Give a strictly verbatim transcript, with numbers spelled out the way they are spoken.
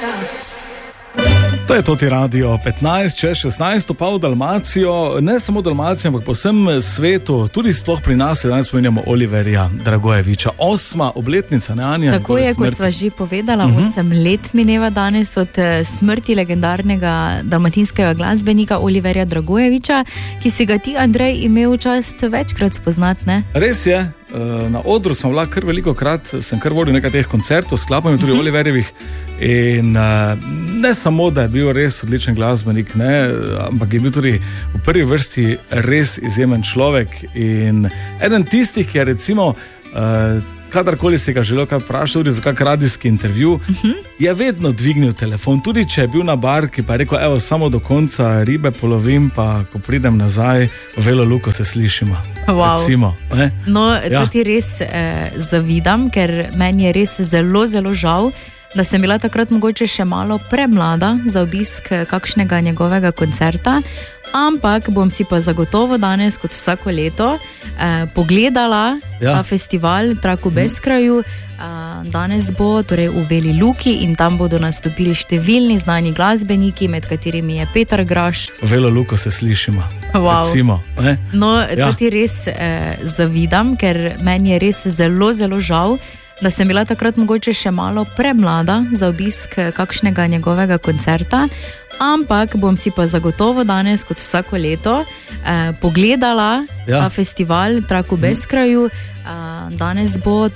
To je Toti Radio petnajst čez šestnajst, pa v Dalmacijo, ne samo Dalmacijo, ampak po vsem svetu, tudi sploh pri nas, danes spominjamo Oliverja Dragojevića. Osma obletnica, ne Anja? Tako je, kot sva že povedala, uh-huh. osem let mineva danes od smrti legendarnega dalmatinskega glasbenika Oliverja Dragojevića, ki si ga ti, Andrej, imel čast večkrat spoznati, ne? Res je. Na odru smo bila kar veliko krat, sem kar vodil nekaj teh koncertov, sklapam tudi uh-huh. Oliverjevih in ne samo, da je bil res odličen glasbenik, ne, ampak je bil tudi v prvi vrsti res izjemen človek in eden tistih, ki je recimo uh, kadarkoli si ga želel kaj vprašati, tudi za kak radijski intervju, uh-huh. je vedno dvignil telefon, tudi če je bil na barki, pa je rekel, evo, samo do konca ribe polovim, pa ko pridem nazaj, v Velo Luko se slišimo. Wow. Recimo, no, ja. To ti res eh, zavidam, ker meni je res zelo, zelo žal, da sem bila takrat mogoče še malo premlada za obisk kakšnega njegovega koncerta, ampak bom si pa zagotovo danes, kot vsako leto, eh, pogledala ja. ta festival Trak v Beskraju. Eh, danes bo torej v Veli Luki in tam bodo nastopili številni znani glasbeniki, med katerimi je Petar Graš. V Velo Luko se slišimo. Wow. Recimo, no, ja. to ti res eh, zavidam, ker meni je res zelo, zelo žal, da sem bila takrat mogoče še malo premlada za obisk kakšnega njegovega koncerta, ampak bom si pa zagotovo danes, kot vsako leto, eh, pogledala ja. ta festival Trak v Beskraju. Eh, danes bo